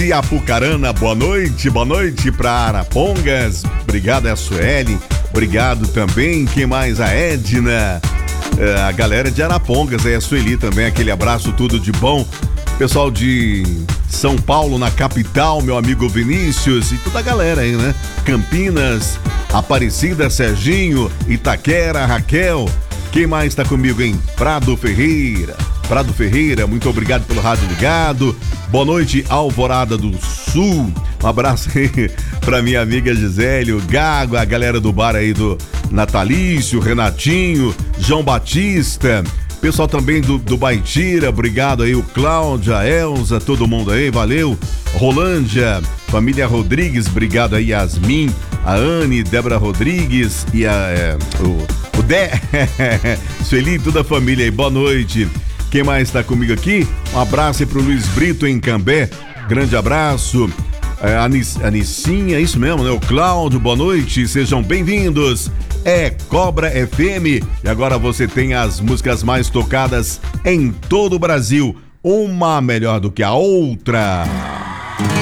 de Apucarana, boa noite para Arapongas, obrigado a Sueli, obrigado também, quem mais? A Edna, a galera de Arapongas, a Sueli também, aquele abraço, tudo de bom. Pessoal de São Paulo, na capital, meu amigo Vinícius e toda a galera aí, né? Campinas, Aparecida, Serginho, Itaquera, Raquel. Quem mais tá comigo, hein? Prado Ferreira, muito obrigado pelo rádio ligado. Boa noite, Alvorada do Sul. Um abraço aí pra minha amiga Gisele, o Gago, a galera do bar aí do Natalício, Renatinho, João Batista. Pessoal também do Baitira, obrigado aí, o Cláudia, a Elza, todo mundo aí, valeu. Rolândia, família Rodrigues, obrigado aí, Yasmin, a Anne, Débora Rodrigues e o Dé, Sueli e toda a família aí, boa noite. Quem mais tá comigo aqui? Um abraço aí pro Luiz Brito em Cambé, grande abraço. A Nicinha, isso mesmo, né? O Cláudio, boa noite, sejam bem-vindos. É Cobra FM e agora você tem as músicas mais tocadas em todo o Brasil, uma melhor do que a outra.